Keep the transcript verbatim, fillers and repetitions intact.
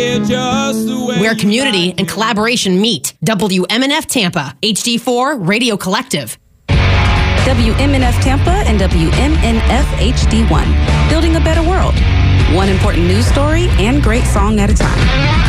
Where community and collaboration meet. W M N F Tampa, H D four Radio Collective. W M N F Tampa and W M N F H D one. Building a better world. One important news story and great song at a time.